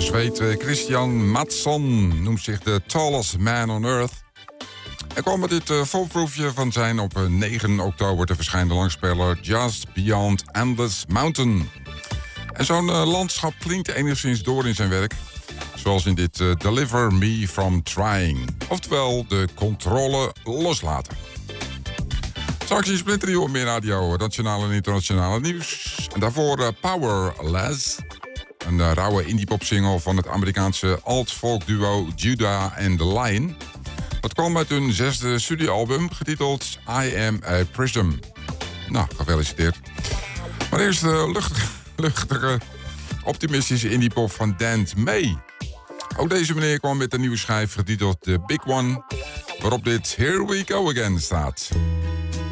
Zweed Christian Mattsson noemt zich de tallest man on earth. Hij kwam met dit volproefje van zijn op 9 oktober te verschijnen langspeler Just Beyond Endless Mountain. En zo'n landschap klinkt enigszins door in zijn werk. Zoals in dit Deliver Me From Trying. Oftewel de controle loslaten. Straks in Splinternieuw meer radio, nationale en internationale nieuws. En daarvoor Powerless. Een rauwe indie-pop-single van het Amerikaanse alt-folk duo Judah and the Lion. Dat kwam uit hun 6e studioalbum, getiteld I Am a Prism. Nou, gefeliciteerd. Maar eerst de luchtige, optimistische indie-pop van Dan May. Ook deze meneer kwam met een nieuwe schijf, getiteld The Big One, waarop dit Here We Go Again staat.